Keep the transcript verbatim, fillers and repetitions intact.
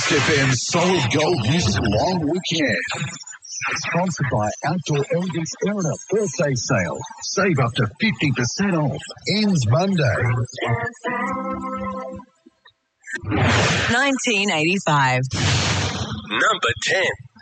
West F M's Solid Gold Music Long Weekend. Sponsored by Outdoor Elegance Erina Birthday Sale. Save up to fifty percent off. Ends Monday. nineteen eighty-five. Number ten.